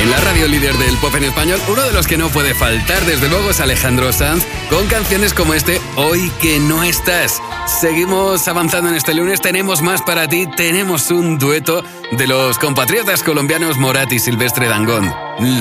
En la radio líder del pop en español, uno de los que no puede faltar, desde luego, es Alejandro Sanz, con canciones como Hoy que no estás. Seguimos avanzando en este lunes, tenemos más para ti, tenemos un dueto de los compatriotas colombianos Morat y Silvestre Dangond.